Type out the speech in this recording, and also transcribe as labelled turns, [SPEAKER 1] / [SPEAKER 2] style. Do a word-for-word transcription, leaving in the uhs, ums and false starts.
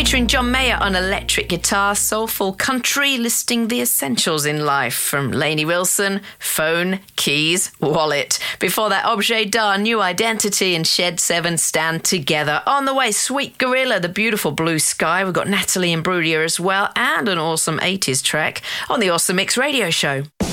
[SPEAKER 1] featuring John Mayer on electric guitar, soulful country, listing the essentials in life from Lainey Wilson, phone, keys, wallet. Before that, Objet d'Art, New Identity, and Shed seven, Stand Together. On the way, Sweet Gorilla, The Beautiful Blue Sky. We've got Natalie Imbruglia as well, and an awesome eighties track on the Awesome Mix Radio Show.